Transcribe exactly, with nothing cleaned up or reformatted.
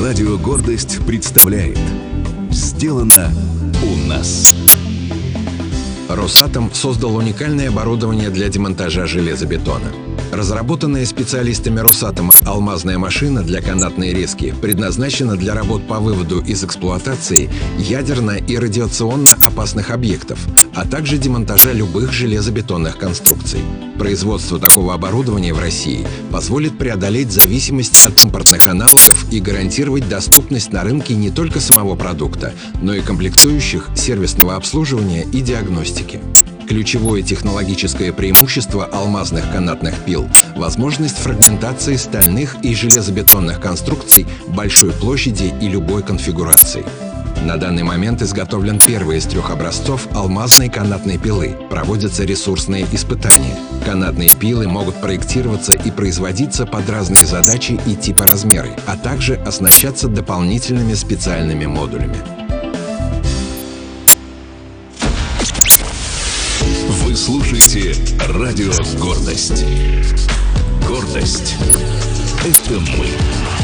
Радио «Гордость» представляет «Сделано у нас». Росатом создал уникальное оборудование для демонтажа железобетона. Разработанная специалистами Росатома алмазная машина для канатной резки предназначена для работ по выводу из эксплуатации ядерно и радиационно опасных объектов, а также демонтажа любых железобетонных конструкций. Производство такого оборудования в России позволит преодолеть зависимость от импортных аналогов и гарантировать доступность на рынке не только самого продукта, но и комплектующих, сервисного обслуживания и диагностики. Ключевое технологическое преимущество алмазных канатных пил – возможность фрагментации стальных и железобетонных конструкций большой площади и любой конфигурации. На данный момент изготовлен первый из трех образцов алмазной канатной пилы. Проводятся ресурсные испытания. Канатные пилы могут проектироваться и производиться под разные задачи и типы размеры, а также оснащаться дополнительными специальными модулями. Вы слушаете радио «Гордость». Гордость — это мы.